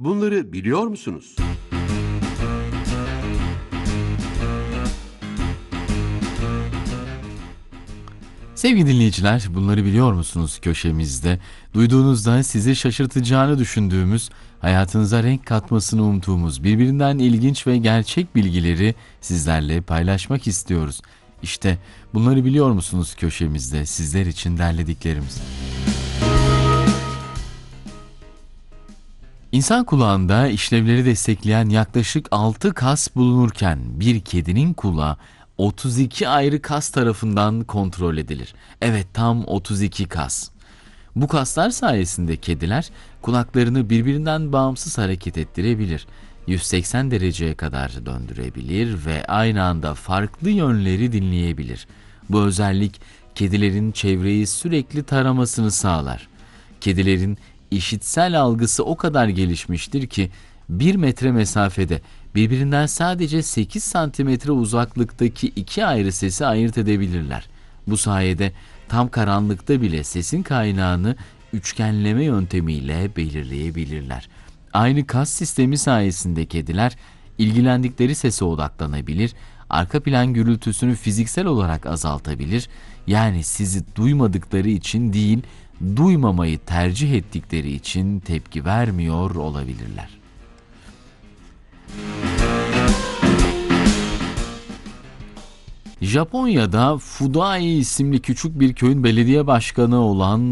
Bunları biliyor musunuz? Sevgili dinleyiciler, bunları biliyor musunuz köşemizde? Duyduğunuzda sizi şaşırtacağını düşündüğümüz, hayatınıza renk katmasını umduğumuz, birbirinden ilginç ve gerçek bilgileri sizlerle paylaşmak istiyoruz. İşte bunları biliyor musunuz köşemizde sizler için derlediklerimiz. İnsan kulağında işlevleri destekleyen yaklaşık 6 kas bulunurken bir kedinin kulağı 32 ayrı kas tarafından kontrol edilir. Evet, tam 32 kas. Bu kaslar sayesinde kediler kulaklarını birbirinden bağımsız hareket ettirebilir. 180 dereceye kadar döndürebilir ve aynı anda farklı yönleri dinleyebilir. Bu özellik kedilerin çevreyi sürekli taramasını sağlar. Kedilerin işitsel algısı o kadar gelişmiştir ki 1 metre mesafede birbirinden sadece 8 santimetre uzaklıktaki iki ayrı sesi ayırt edebilirler. Bu sayede tam karanlıkta bile sesin kaynağını üçgenleme yöntemiyle belirleyebilirler. Aynı kas sistemi sayesinde kediler ilgilendikleri sese odaklanabilir, arka plan gürültüsünü fiziksel olarak azaltabilir, yani sizi duymadıkları için değil, duymamayı tercih ettikleri için tepki vermiyor olabilirler. Japonya'da Fudai isimli küçük bir köyün belediye başkanı olan